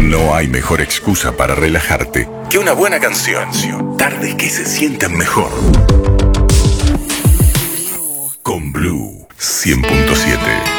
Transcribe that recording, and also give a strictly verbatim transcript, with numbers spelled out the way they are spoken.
No hay mejor excusa para relajarte que una buena canción. Tardes que se sienten mejor. Con Blue cien punto siete.